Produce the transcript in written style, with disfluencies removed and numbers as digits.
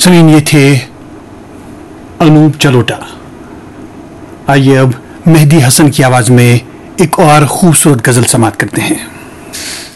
नाज़रीन, ये थे अनूप जलोटा। आइए अब मेहदी हसन की आवाज में एक और खूबसूरत गजल समात करते हैं।